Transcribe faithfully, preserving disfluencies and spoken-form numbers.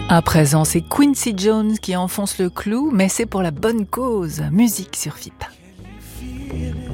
À présent, c'est Quincy Jones qui enfonce le clou, mais c'est pour la bonne cause. Musique sur F I P.